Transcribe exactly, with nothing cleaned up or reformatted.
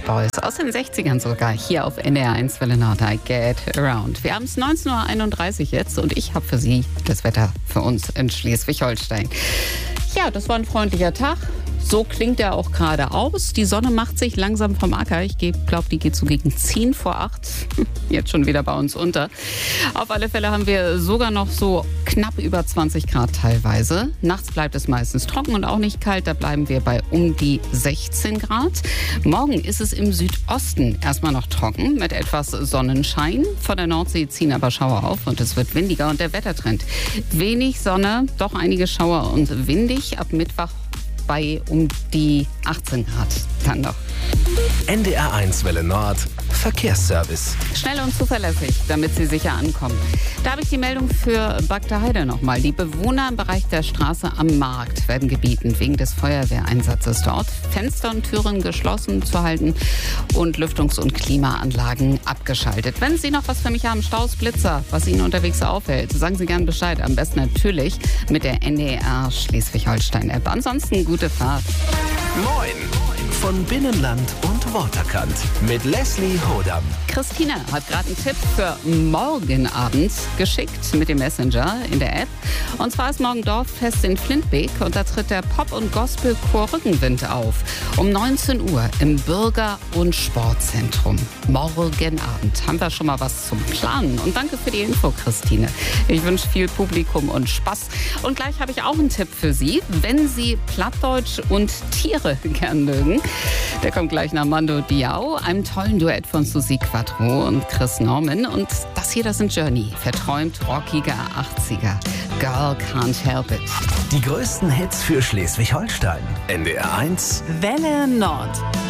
Boys aus den sechzigern sogar, hier auf N D R eins Welle Nord, I Get Around. Wir haben es neunzehn Uhr einunddreißig jetzt und ich habe für Sie das Wetter für uns in Schleswig-Holstein. Ja, das war ein freundlicher Tag. So klingt er auch gerade aus. Die Sonne macht sich langsam vom Acker. Ich glaube, die geht so gegen zehn vor acht. Jetzt schon wieder bei uns unter. Auf alle Fälle haben wir sogar noch so knapp über zwanzig Grad teilweise. Nachts bleibt es meistens trocken und auch nicht kalt. Da bleiben wir bei um die sechzehn Grad. Morgen ist es im Südosten erstmal noch trocken mit etwas Sonnenschein. Von der Nordsee ziehen aber Schauer auf und es wird windiger. Und der Wettertrend: wenig Sonne, doch einige Schauer und windig. Ab Mittwoch bei um die achtzehn Grad dann noch. N D R eins Welle Nord Verkehrsservice. Schnell und zuverlässig, damit Sie sicher ankommen. Da habe ich die Meldung für Bagdaheide nochmal. Die Bewohner im Bereich der Straße am Markt werden gebeten, wegen des Feuerwehreinsatzes dort Fenster und Türen geschlossen zu halten und Lüftungs- und Klimaanlagen abgeschaltet. Wenn Sie noch was für mich haben, Staus, Blitzer, was Ihnen unterwegs auffällt, sagen Sie gern Bescheid. Am besten natürlich mit der N D R Schleswig-Holstein-App. Ansonsten gute Fahrt. Moin von Binnenland und Waterkant mit Leslie Hodam. Christine hat gerade einen Tipp für morgen Abend geschickt mit dem Messenger in der App. Und zwar ist morgen Dorffest in Flintbeek und da tritt der Pop- und Gospelchor Rückenwind auf. Um neunzehn Uhr im Bürger- und Sportzentrum. Morgen Abend haben wir schon mal was zum Planen. Und danke für die Info, Christine. Ich wünsche viel Publikum und Spaß. Und gleich habe ich auch einen Tipp für Sie, wenn Sie Plattdeutsch und Tiere gern mögen. Der kommt gleich nach Mando Diao, einem tollen Duett von Susi Quattro und Chris Norman. Und das hier, das sind Journey, verträumt rockiger achtziger. Girl Can't Help It. Die größten Hits für Schleswig-Holstein. N D R eins Welle Nord.